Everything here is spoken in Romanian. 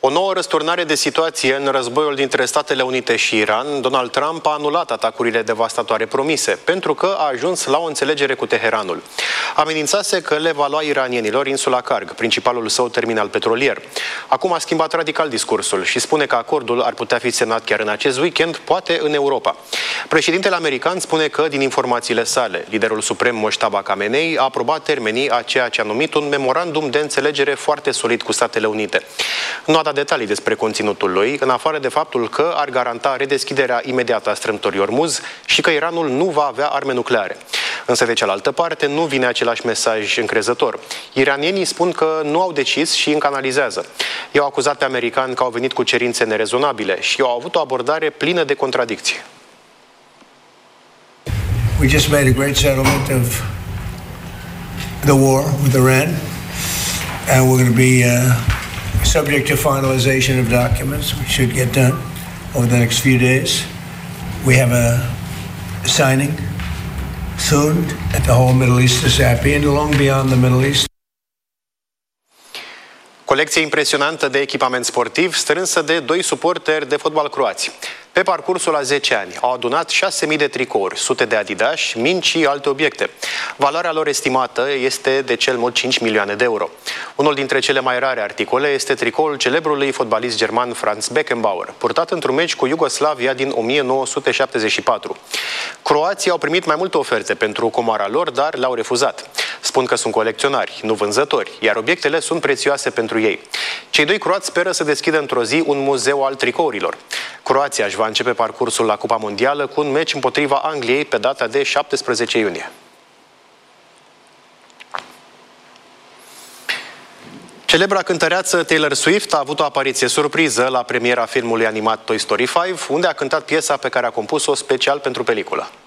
O nouă răsturnare de situație în războiul dintre Statele Unite și Iran. Donald Trump a anulat atacurile devastatoare promise, pentru că a ajuns la o înțelegere cu Teheranul. Amenințase că le va lua iranienilor insula Karg, principalul său terminal petrolier. Acum a schimbat radical discursul și spune că acordul ar putea fi semnat chiar în acest weekend, poate în Europa. Președintele american spune că, din informațiile sale, liderul suprem Mojtaba Khamenei a aprobat termenii a ceea ce a numit un memorandum de înțelegere foarte solid cu Statele Unite. Nu a dat detalii despre conținutul lui, în afară de faptul că ar garanta redeschiderea imediată a strâmtorii Ormuz și că Iranul nu va avea arme nucleare. Însă, de cealaltă parte, nu vine același mesaj încrezător. Iranienii spun că nu au decis și încă analizează. I-au acuzat pe americani că au venit cu cerințe nerezonabile și au avut o abordare plină de contradicții. We just made a great settlement of the war with Iran, and we're going to be subject to finalization of documents, which should get done over the next few days. We have a signing soon at the whole Middle East is happy and long beyond the Middle East. Colecție impresionantă de echipament sportiv strânsă de 2 suporteri de fotbal croați. Pe parcursul a 10 ani au adunat 6.000 de tricouri, sute de adidași, mingi și alte obiecte. Valoarea lor estimată este de cel mult 5 milioane de euro. Unul dintre cele mai rare articole este tricoul celebrului fotbalist german Franz Beckenbauer, purtat într-un meci cu Iugoslavia din 1974. Croații au primit mai multe oferte pentru comoara lor, dar le-au refuzat. Spun că sunt colecționari, nu vânzători, iar obiectele sunt prețioase pentru ei. Cei 2 croați speră să deschidă într-o zi un muzeu al tricourilor. Croația își va începe parcursul la Cupa Mondială cu un meci împotriva Angliei pe data de 17 iunie. Celebra cântăreață Taylor Swift a avut o apariție surpriză la premiera filmului animat Toy Story 5, unde a cântat piesa pe care a compus-o special pentru peliculă.